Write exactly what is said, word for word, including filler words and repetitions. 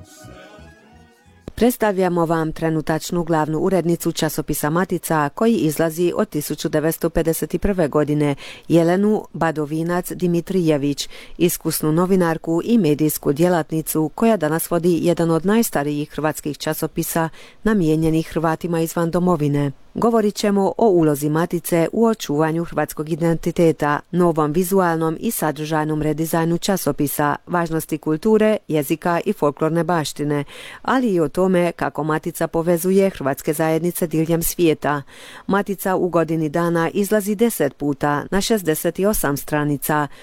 Predstavljamo vam trenutačnu glavnu urednicu časopisa Matica koji izlazi od tisuću devetsto pedeset prve. godine, Jelenu Badovinac-Dimitrijević, iskusnu novinarku i medijsku djelatnicu koja danas vodi jedan od najstarijih hrvatskih časopisa namijenjenih Hrvatima izvan domovine. Govorit ćemo o ulozi Matice u očuvanju hrvatskog identiteta, novom vizualnom i sadržajnom redizajnu časopisa, važnosti kulture, jezika i folklorne baštine, ali i o tome kako Matica povezuje hrvatske zajednice diljem svijeta. Matica u godini dana izlazi deset puta na šezdeset osam stranica,